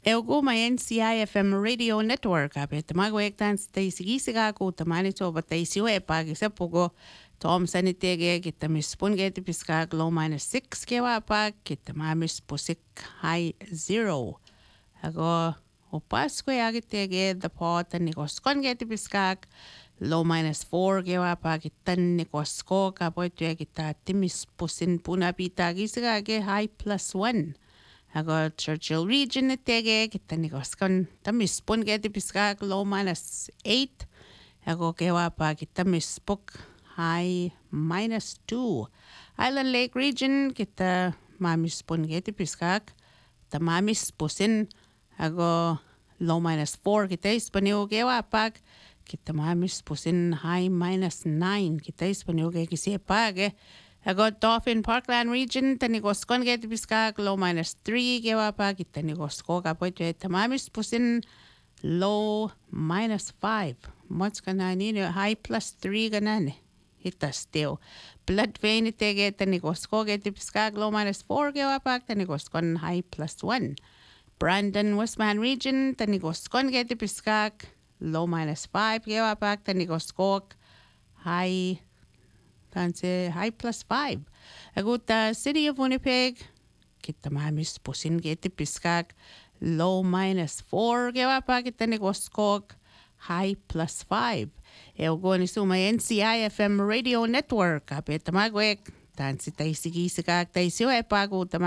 Euguma NCIFM Radio Network apet magwek tan staysigisiga ku tamani to bataysiwe pagisa pugo Tom sanitege kitamispun get piskag low -6 kewa pa kitamamis pusik high 0. Ago upas ko agitege the pot and nikos kon get piskag low -4 kewa pa kitan nikos ko kapoitwe kita timis pusin puna pita gisiga ge high +1. Ago Churchill region tege kita nikos kon tamispun get piskag low -8. Ago kewa pa kita mispuk high -2. Island Lake region kita mamispun get piskag tamamis pusin ago low -4 kita ispaniu kewa pa kita mamis pusin high -9 kita ispaniu ke kisepage. Ago Dauphin Parkland region tanigos kon get piskag low -3 kewa pa kita nigos ko kapoitwe tamamis pusin low -5. Much kanani high +3 ganane. Ita still. Blood vein itege tanigos ko get piskag low -4 kewa pa tanigos kon high +1. Brandon Westman region tanigos kon get piskag low -5 kewa pa tanigos ko high high +5. Aguta City of Winnipeg, kita mamis pusin get piskag low -4 kewa pa kita negoskog high +5. Eugo ni suma NCIFM Radio Network apet magwek tan si tay sige sigag tay siwe pagu